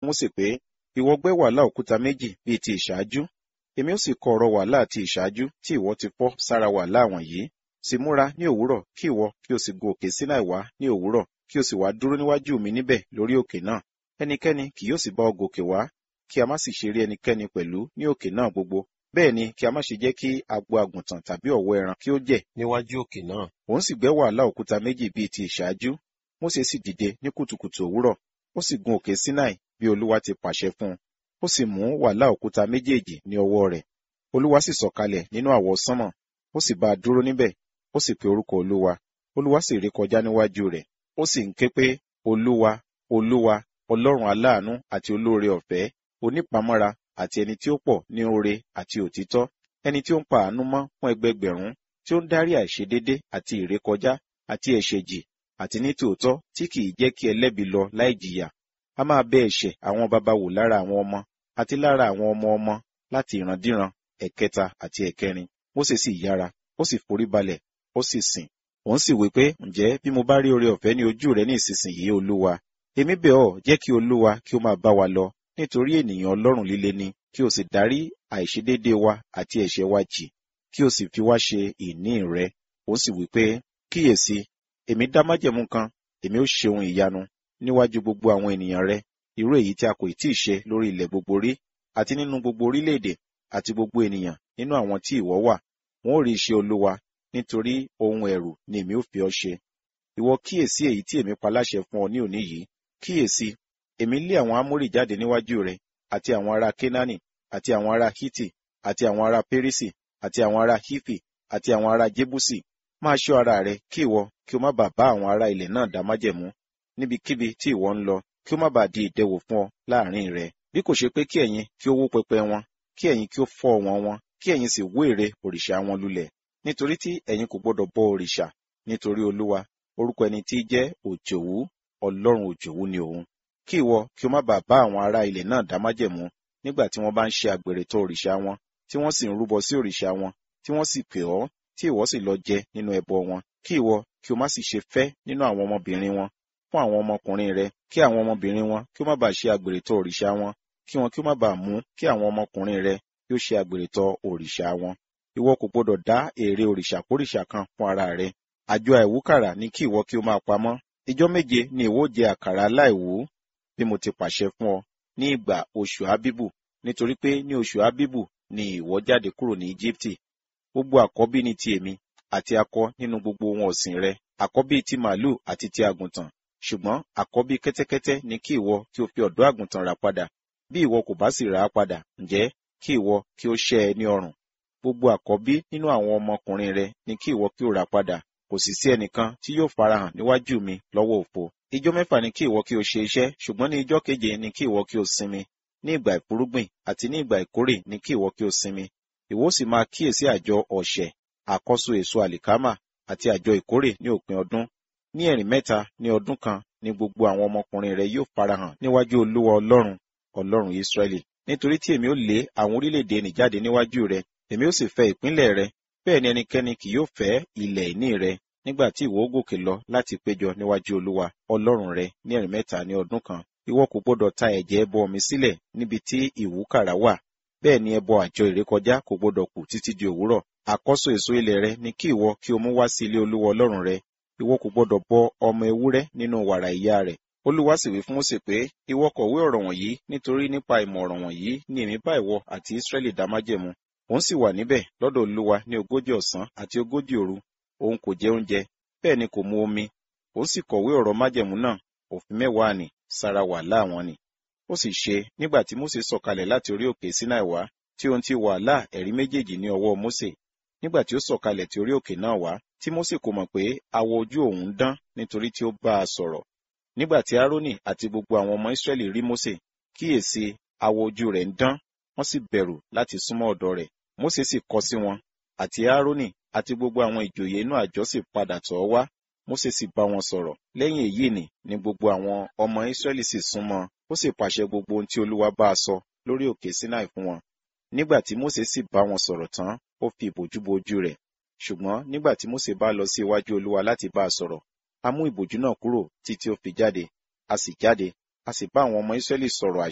Mósè pé, ìwọ gbẹ́ wàhálà òkúta méjì bíi ti ìṣáájú. Èmi ó sì kọ ọ̀rọ̀ wàhálà ti ìṣáájú tí ìwọ ti fọ́ sára wàhálà wọ̀nyí. Sì múra ní òwúrọ̀ kí ìwọ kí o sì gun òkè Sínáì wá ní òwúrọ̀ kí o sì wá dúró níwájú mi níbẹ̀ lórí òkè náà. Ẹnikẹ́ni kì yóò sì bá ọ gòkè wá, kí a má sì ṣe rí ẹnikẹ́ni pẹ̀lú ní òkè náà gbogbo. Bẹ́ẹ̀ ni kí a má ṣe jẹ́ kí agbo àgùntàn tàbí ọ̀wọ́ ẹran kí ó jẹ̀ níwájú òkè náà. Òun sì gbẹ́ wàhálà òkúta méjì bíi ti ìṣáájú. Mósè sì dìde ní kùtùkùtù òwúrọ̀, ó sì gun òkè Sínáì bí Olúwa ti pàṣẹ fún un. Ó sì mú wàhálà òkúta méjèèjì ní ọwọ́ rẹ̀. Olúwa sì sọ̀kalẹ̀ nínú àwọsánmọ̀, ó sì bá a dúró níbẹ̀, ó sì pe orúkọ Olúwa. Olúwa sì ré kọjá níwájú rẹ̀, ó sì ń ké pé, Olúwa, Olúwa, Ọlọ́run aláàánú àti olóore ọ̀fẹ́, onípamọ́ra àti ẹni tí ó pọ̀ ní oore àti òtítọ́, ẹni tí ó ń pa àánú mọ́ fún ẹgbẹgbẹ̀rún, tí ó ń dárí àìṣedéédé àti ìrékọjá àti ẹ̀ṣẹ̀ jì, àti ní tòótọ́ tí kì í jẹ́ kí ẹlẹ́bi lọ láì jìyà. A máa bẹ ẹ̀ṣẹ̀ àwọn baba wò lára àwọn ọmọ àti lára àwọn ọmọ ọmọ láti ìrandíran ẹ̀kẹta àti ẹ̀kẹrin. Mósè sì yára, ó sì forí balẹ̀, ó sì sìn. Òun sì wí pé, ǹjẹ́ bí mo bá rí oore ọ̀fẹ́ ní ojú rẹ ní ìsinsìnyí, Olúwa, èmi bẹ̀ ọ́ jẹ́ kí Olúwa kí ó máa bá wa lọ, nítorí ènìyàn Ọlọ́run líle ni, kí o sì dárí àìṣedéédé wa àti ẹ̀ṣẹ̀ wa jì, kí o sì fi wá ṣe ìní rẹ. Òun sì wí pé, kíyèsí, èmi dá májẹ̀mú kan, èmi ó ṣe ohun ìyanu níwájú gbogbo àwọn ènìyàn rẹ, irú èyí tí a kò tí ì ṣe lórí ilẹ̀ gbogbo rí, àti nínú gbogbo orílẹ̀-èdè, àti gbogbo ènìyàn nínú àwọn tí ìwọ wà. Wọn ó rí iṣẹ́ Olúwa, nítorí ohun ẹ̀rù ni èmi ó fi ọ́ ṣe. Ìwọ kíyèsí èyí tí èmi pa láṣẹ fún ọ ní òní yìí. Kíyèsí, èmi lé àwọn Ámórì jáde níwájú rẹ, àti àwọn ará Kénáánì, àti àwọn ará Hítì, àti àwọn ará Pérísì, àti àwọn ará Hífì, àti àwọn ará Jébúsì. Máa ṣọ́ ara rẹ kí ìwọ kí o má bàa bá àwọn ará ilẹ̀ náà dá májẹ̀mú níbikíbi tí ìwọ ń lọ, kí ó má bàa di ìdẹwò fún ọ láàrin rẹ. Bí kò ṣe pé kí ẹ̀yin kí ó wó pẹpẹ wọn, kí ẹ̀yin kí ó fọ́ wọn, kí ẹ̀yin sì wó ère òrìṣà wọn lulẹ̀. Nítorí tí ẹ̀yin kò gbọdọ̀ bọ òrìṣà, nítorí Olúwa, orúkọ ẹni tí í jẹ́ Òjòwú, Ọlọ́run òjòwú ni òun. Kí ìwọ kí o má bàa bá àwọn ará ilẹ̀ náà dá májẹ̀mú nígbà tí wọ́n bá ń ṣe àgbèrè tọ̀ òrìṣà wọn, tí wọ́n sì ń rúbọ sí òrìṣà wọn, tí wọ́n sì pè ọ́, tí ìwọ sì lọ jẹ nínú ẹbọ wọn. Kí ìwọ kí o má sì ṣe fẹ́ nínú àwọn ọmọbìnrin wọn fún àwọn ọmọkùnrin rẹ, kí àwọn ọmọbìnrin wọn kí ó má bàa ṣe àgbèrè tọ̀ òrìṣà wọn, kí wọn kí ó má bàa mú kí àwọn ọmọkùnrin rẹ kí ó ṣe àgbèrè tọ̀ òrìṣà wọn. Ìwọ kò gbọdọ̀ dá ère òrìṣàkórìṣà kan fún ara rẹ. Àjọ àìwúkàrà ni kí ìwọ kí o máa pamọ́. Ijọ́ méje ni ìwọ jẹ àkàrà aláìwú, bí mo ti pàṣẹ fún ọ, ní ìgbà oṣù Ábíbù, nítorí pé ní oṣù Ábíbù ni ìwọ jáde kúrò ní Íjíbítì. Gbogbo àkọ́bí ni ti èmi, àti akọ nínú gbogbo ohun ọ̀sìn rẹ, àkọ́bí ti màlúù àti ti àgùntàn. Ṣùgbọ́n àkọ́bí kẹ́tẹ́kẹ́tẹ́ ni kí ìwọ kí o fi ọ̀dọ́ àgùntàn rà padà. Bí ìwọ kò bá sì rà á padà, ǹjẹ́ kí ìwọ kí ó ṣẹ́ ẹ ní ọrùn. Gbogbo àkọ́bí nínú àwọn ọmọkùnrin rẹ ni kí ìwọ kí ó rà padà. Kò sì sí ẹnìkan tí yóò farahàn níwájú mi lọ́wọ́ òfo. Ijọ́ mẹ́fà ni kí ìwọ kí o ṣe iṣẹ́, ṣùgbọ́n ní ijọ́ keje ni kí ìwọ kí o sinmi. Ní ìgbà ìfúrúgbìn àti ní ìgbà ìkórè ni kí ìwọ kí o sinmi. Ìwọ sì máa kíyèsí àjọ ọ̀sẹ̀, àkọ́so èso àlìkámà àti àjọ ìkórè ní òpin ọdún. Ní ẹ̀rìn mẹ́ta ní ọdún kan ni gbogbo àwọn ọmọkùnrin rẹ yóò farahàn níwájú Olúwa Ọlọ́run, Ọlọ́run Ísírẹ́lì. Nítorí tí èmi ó lé àwọn orílẹ̀-èdè nì jáde níwájú rẹ, èmi ó sì fẹ́ ìpínlẹ̀ rẹ, bẹ́ẹ̀ ni ẹnikẹ́ni kì yóò fẹ́ ilẹ̀ ìní rẹ, nígbà tí ìwọ ó gòkè lọ láti péjọ níwájú Olúwa Ọlọ́run rẹ ní ẹ̀rìn mẹ́ta ní ọdún kan. Ìwọ kò gbọdọ̀ ta ẹ̀jẹ̀ ẹbọ mi sílẹ̀ níbi tí ìwúkàrà wà, bẹ́ẹ̀ ni ẹbọ àjọ ìrékọjá kò gbọdọ̀ kù títí di òwúrọ̀. Àkọ́so èso ilẹ̀ rẹ ni kí ìwọ kí o mú wá sí ilé Olúwa Ọlọ́run rẹ. Ìwọ kò gbọdọ̀ bọ ọmọ ewúrẹ́ nínú wàrà ìyá rẹ̀. Olúwa sì wí fún Mósè pé, ìwọ kọ̀wé ọ̀rọ̀ wọ̀nyí, nítorí nípa ìmọ̀ ọ̀rọ̀ wọ̀nyí ni èmi bá ìwọ àti Ísírẹ́lì dá májẹ̀mú. Òun sì wà níbẹ̀ lọ́dọ̀ Olúwa ní 40 ọ̀sán àti 40 òru. Òun kò jẹ oúnjẹ, bẹ́ẹ̀ ni kò mu omi. Òun sì kọ̀wé ọ̀rọ̀ májẹ̀mú náà, òfin 10 nì, sára wàhálà wọn nì. Ó sì ṣe, nígbà tí Mósè sọ̀kalẹ̀ láti orí òkè Sínáì wá, tí ohun ti wàhálà ẹ̀rí méjèèjì ní ọwọ́ Mósè. Nígbà tí ó sọ̀kalẹ̀ tí orí òkè náà wá, tí Mósè kò mọ̀ pé awọ ojú òun dán nítorí tí ó bá a sọ̀rọ̀. Nígbà tí Árónì àti gbogbo àwọn ọmọ Ísírẹ́lì rí Mósè, kíyèsí awọ ojú rẹ̀ ń dán, wọ́n sì bẹ̀rù láti súnmọ́ ọ̀dọ̀ rẹ̀. Mósè sì kọ sí wọn, àti Árónì àti gbogbo àwọn ìjòyè inú àjọ sì padà tọ̀ ọ́ wá. Mósè sì bá wọn sọ̀rọ̀. Lẹ́yìn èyí ni gbogbo àwọn ọmọ Ísírẹ́lì sì súnmọ́, ó sì pàṣẹ gbogbo ohun tí Olúwa bá a sọ lórí òkè Sínáì fún wọn. Nígbà tí Mósè sì bá wọn sọ̀rọ̀ tán, ó fi ìbòjú bo ojú rẹ̀. Ṣùgbọ́n nígbà tí Mósè bá lọ sí iwájú Olúwa láti bá a sọ̀rọ̀, a mú ìbòjú náà kúrò títí ó fi jáde. A sì jáde, a sì bá àwọn ọmọ Ísírẹ́lì sọ̀rọ̀